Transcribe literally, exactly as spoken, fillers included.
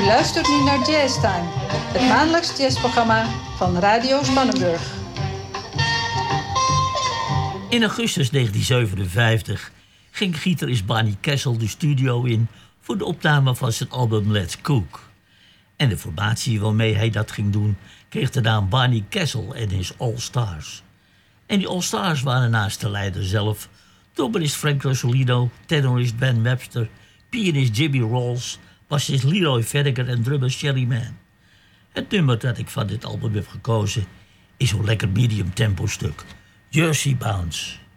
luistert nu naar Jazz Time, het maandelijks jazzprogramma van Radio Spannenburg. In augustus negentien zevenenvijftig ging gitarist Barney Kessel de studio in voor de opname van zijn album Let's Cook. En de formatie waarmee hij dat ging doen kreeg de naam Barney Kessel en his All Stars. En die All Stars waren naast de leider zelf trombonist Frank Rosolino, tenorist Ben Webster, pianist Jimmy Rolls, bassist Leroy Verdiger en drummer Shelly Manne. Het nummer dat ik van dit album heb gekozen is zo'n lekker medium tempo stuk, Jersey Bounce.